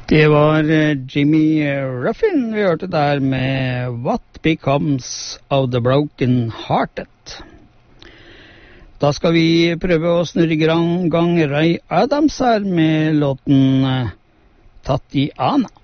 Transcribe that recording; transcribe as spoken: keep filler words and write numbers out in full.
Det var Jimmy Ruffin vi hørte der med What Becomes of the Broken Hearted. Da skal vi prøve å snurre i gang Ray Adams her med låten Tatiana.